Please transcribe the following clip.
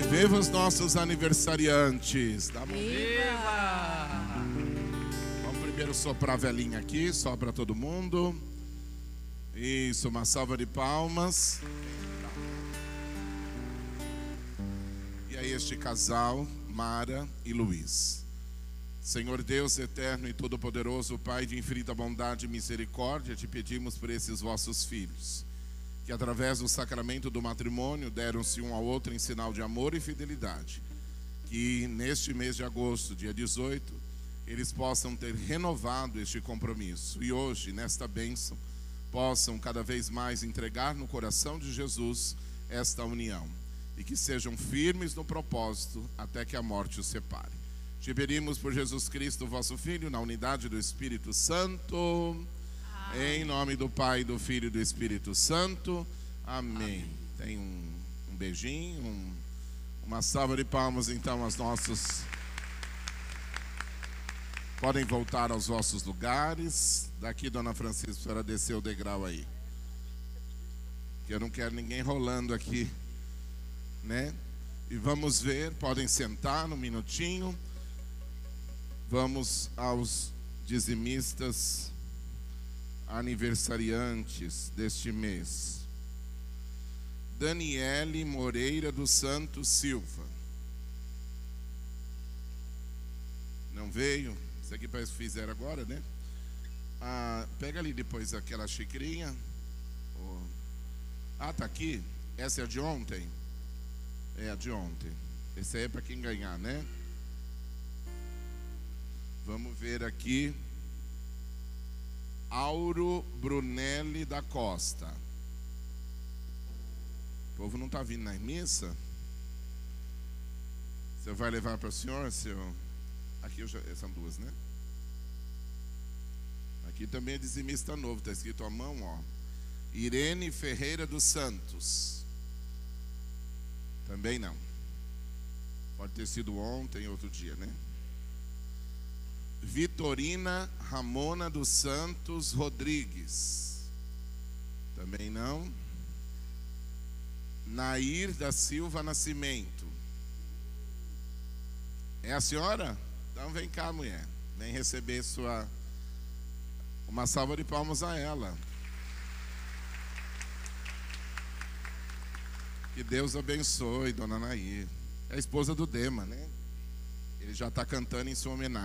Viva os nossos aniversariantes. Dá uma... Viva! Vamos primeiro soprar a velhinha aqui, só para todo mundo. Isso, uma salva de palmas. E aí este casal, Mara e Luiz. Senhor Deus eterno e todo-poderoso, Pai de infinita bondade e misericórdia, te pedimos por esses vossos filhos, que através do sacramento do matrimônio deram-se um ao outro em sinal de amor e fidelidade. Que neste mês de agosto, dia 18, eles possam ter renovado este compromisso. E hoje, nesta bênção, possam cada vez mais entregar no coração de Jesus esta união. E que sejam firmes no propósito até que a morte os separe. Te pedimos por Jesus Cristo, vosso Filho, na unidade do Espírito Santo. Amém. Em nome do Pai, do Filho e do Espírito Santo. Amém. Tem um beijinho, uma salva de palmas então aos nossos... Podem voltar aos vossos lugares. Daqui, Dona Francisca, a senhora desceu o degrau aí. Que eu não quero ninguém rolando aqui, né? E vamos ver, podem sentar um minutinho. Vamos aos dizimistas aniversariantes deste mês. Daniele Moreira dos Santos Silva. Não veio? Isso aqui parece que fizeram agora, né? Pega ali depois aquela xicrinha. Tá aqui. Essa é a de ontem? É a de ontem. Esse aí é para quem ganhar, né? Vamos ver aqui. Auro Brunelli da Costa. O povo não está vindo na missa? Você vai levar para o senhor, seu... Aqui são duas, né? Aqui também é dizimista novo, está escrito à mão, ó. Irene Ferreira dos Santos. Também não. Pode ter sido ontem, outro dia, né? Vitorina Ramona dos Santos Rodrigues. Também não. Nair da Silva Nascimento. É a senhora? Então vem cá, mulher. Vem receber uma salva de palmas a ela. Que Deus abençoe, Dona Nair. É a esposa do Dema, né? Ele já está cantando em sua homenagem.